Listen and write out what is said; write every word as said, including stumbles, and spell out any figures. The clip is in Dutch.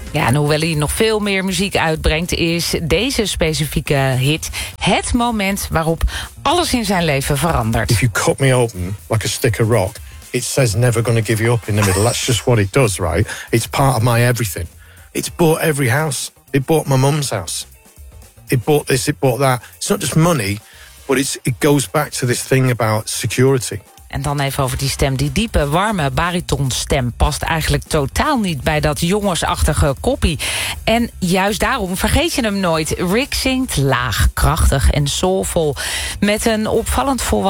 Ja, en hoewel hij nog veel meer muziek uitbrengt, is deze specifieke hit het moment waarop alles in zijn leven verandert. If you cut me open like a stick of rock, it says never gonna give you up in the middle. That's just what it does, right? It's part of my everything. It's bought every house. It bought my mum's house. It bought this, it bought that. It's not just money, but it's, it goes back to this thing about security. En dan even over die stem. Die diepe, warme baritonstem past eigenlijk totaal niet bij dat jongensachtige koppie. En juist daarom vergeet je hem nooit. Rick zingt laag, krachtig en soulvol. Met een opvallend volwassen